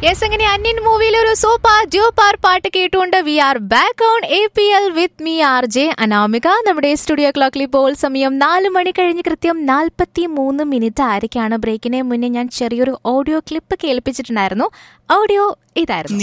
Yes, അങ്ങനെ അന്യൻ മൂവിയിലെ ഒരു സൂപ്പർ ഡ്യൂപ്പർ പാട്ട് കേട്ടുകൊണ്ട് V are back on APL with me RJ Anamika. നമ്മുടെ സ്റ്റുഡിയോ ക്ലോക്കിൽ ഇപ്പോൾ സമയം 4 മണി കഴിഞ്ഞ് കൃത്യം 43 ആയിരിക്കാണ്. ബ്രേക്കിന് മുന്നേ ഞാൻ ചെറിയൊരു ഓഡിയോ ക്ലിപ്പ് കേൾപ്പിച്ചിട്ടുണ്ടായിരുന്നു. ഓഡിയോ ഇതായിരുന്നു.